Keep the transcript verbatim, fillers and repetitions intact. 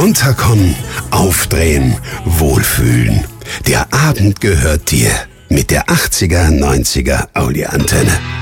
Runterkommen, aufdrehen, wohlfühlen. Der Abend gehört dir mit der achtziger, neunziger Audi Antenne.